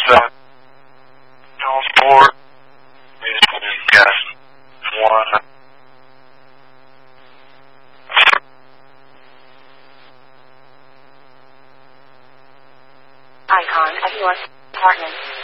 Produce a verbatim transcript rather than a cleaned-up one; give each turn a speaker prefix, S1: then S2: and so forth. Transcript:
S1: uh, on board. We've got one.
S2: Icon of your apartment.